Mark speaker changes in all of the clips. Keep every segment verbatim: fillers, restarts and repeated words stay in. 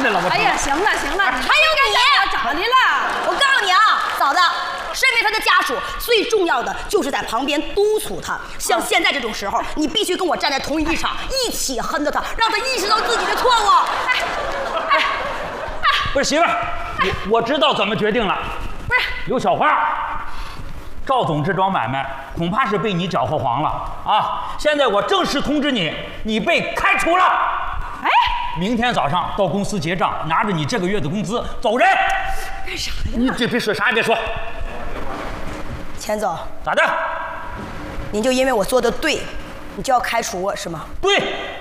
Speaker 1: 的了，我。
Speaker 2: 哎呀，行了行了，
Speaker 3: 还有你
Speaker 2: 咋的了？
Speaker 3: 我告诉你啊，嫂子，身为他的家属，最重要的就是在旁边督促他。像现在这种时候，你必须跟我站在同一立场，一起哼着他，让他意识到自己的错误。哎
Speaker 1: 哎哎，不是媳妇儿，我知道怎么决定了。
Speaker 2: 不是，
Speaker 1: 刘小花。 赵总这桩买卖恐怕是被你搅和黄了啊！现在我正式通知你，你被开除了。
Speaker 2: 哎，
Speaker 1: 明天早上到公司结账，拿着你这个月的工资走人。
Speaker 2: 干啥呀？
Speaker 1: 你这别说啥也别说。
Speaker 3: 钱总，
Speaker 1: 咋的？
Speaker 3: 您就因为我做的对，你就要开除我是吗？
Speaker 1: 对。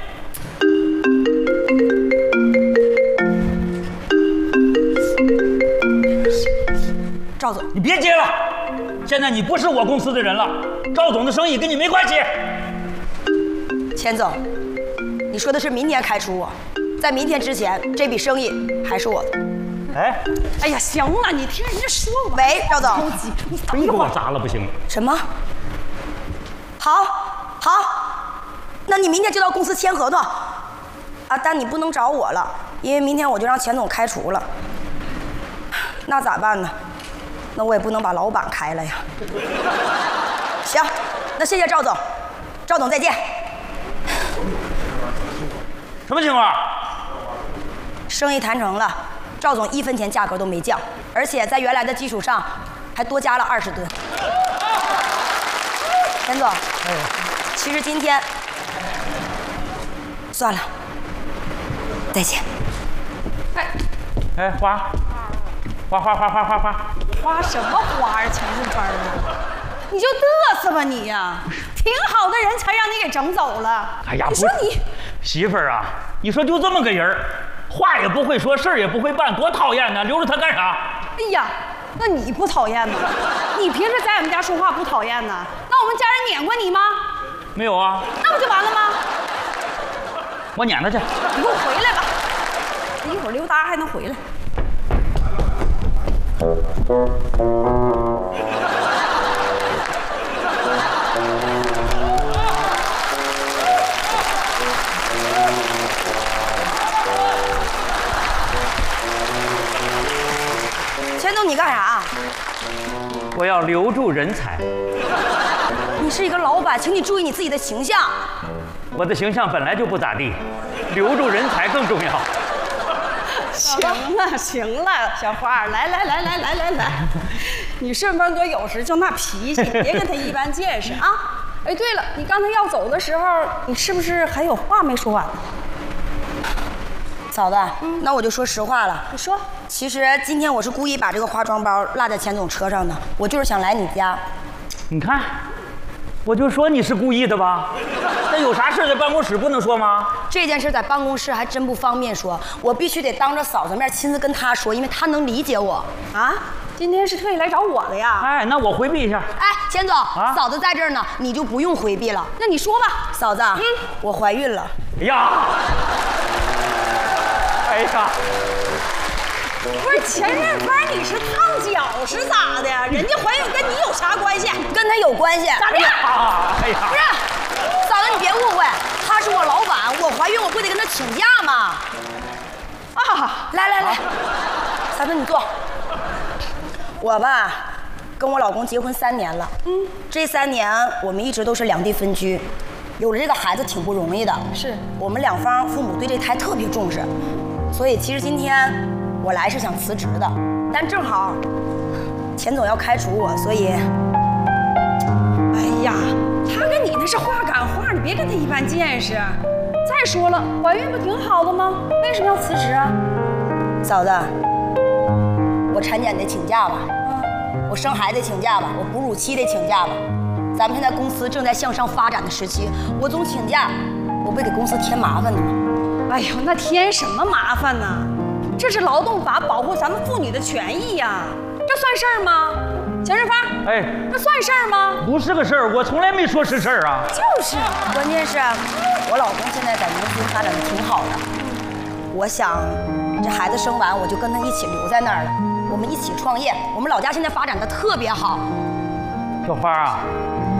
Speaker 3: 赵总，
Speaker 1: 你别接了。 现在你不是我公司的人了，赵总的生意跟你没关系。
Speaker 3: 钱总，你说的是明天开除我，在明天之前，这笔生意还是我的。
Speaker 1: 哎，
Speaker 2: 哎呀，行了，你听人家说我。
Speaker 3: 喂，赵总，
Speaker 2: 你
Speaker 1: 不是你给我砸了不行？
Speaker 3: 什么？好，好，那你明天就到公司签合同啊，但你不能找我了，因为明天我就让钱总开除了。那咋办呢？ 那我也不能把老板开了呀。行，那谢谢赵总，赵总再见。
Speaker 1: 什么情况？
Speaker 3: 生意谈成了，赵总一分钱价格都没降，而且在原来的基础上还多加了二十吨。钱总，哎，其实今天算了，再见。
Speaker 2: 哎，
Speaker 1: 哎，花，花花花花花花。
Speaker 2: 花什么花啊？钱顺芬啊，你就嘚瑟吧你呀！挺好的人才让你给整走了。
Speaker 1: 哎呀，
Speaker 2: 你说你
Speaker 1: 媳妇儿啊，你说就这么个人，话也不会说，事儿也不会办，多讨厌呢！留着他干啥？
Speaker 2: 哎呀，那你不讨厌吗？你平时在我们家说话不讨厌呢？那我们家人撵过你吗？
Speaker 1: 没有啊。
Speaker 2: 那不就完了吗？
Speaker 1: 我撵他去。
Speaker 2: 你给我回来吧，一会儿溜达还能回来。
Speaker 3: 钱总，你干啥？
Speaker 1: 我要留住人才。
Speaker 3: 你是一个老板，请你注意你自己的形象。
Speaker 1: 我的形象本来就不咋地，留住人才更重要。
Speaker 2: 行了行了，小花，来来来来来来来，你顺风哥有时就那脾气，别跟他一般见识啊！哎，对了，你刚才要走的时候，你是不是还有话没说完？
Speaker 3: 嫂子，嗯、那我就说实话了。
Speaker 2: 你说，
Speaker 3: 其实今天我是故意把这个化妆包落在钱总车上的，我就是想来你家。
Speaker 1: 你看，我就说你是故意的吧？那有啥事在办公室不能说吗？
Speaker 3: 这件事在办公室还真不方便说，我必须得当着嫂子面亲自跟她说，因为她能理解我。
Speaker 2: 啊，今天是特意来找我的呀？
Speaker 1: 哎，那我回避一下。
Speaker 3: 哎，钱总，
Speaker 1: 啊、
Speaker 3: 嫂子在这儿呢，你就不用回避了。
Speaker 2: 那你说吧，
Speaker 3: 嫂子，嗯，我怀孕了。
Speaker 1: 哎呀，哎呀，
Speaker 2: 不是钱顺芬，你是烫脚是咋的？人家怀孕跟你有啥关系？
Speaker 3: 跟她有关系。
Speaker 2: 咋的？
Speaker 3: 哎呀，不是，嫂子你别误会，他是我老板，我怀孕我不得跟他请假吗？啊，来来来，嫂子你坐。我吧，跟我老公结婚三年了，嗯，这三年我们一直都是两地分居，有了这个孩子挺不容易的，
Speaker 2: 是
Speaker 3: 我们两方父母对这胎特别重视，所以其实今天我来是想辞职的，但正好钱总要开除我，所以，
Speaker 2: 哎呀，他跟你那是话赶话，你别跟他一般见识。再说了，怀孕不挺好的吗？为什么要辞职啊？
Speaker 3: 嫂子，我产检得请假吧，嗯，我生孩子得请假吧，我哺乳期得请假吧。咱们现在公司正在向上发展的时期，我总请假，我不给公司添麻烦呢吗？
Speaker 2: 哎呦，那添什么麻烦呢？这是劳动法保护咱们妇女的权益呀，这算事儿吗？钱顺芳，
Speaker 1: 哎，
Speaker 2: 这算事儿吗？
Speaker 1: 不是个事儿，我从来没说是事儿啊。
Speaker 2: 就是，
Speaker 3: 关键是，我老公现在在公司发展的挺好的，我想这孩子生完我就跟他一起留在那儿了，我们一起创业。我们老家现在发展的特别好。
Speaker 1: 小花啊，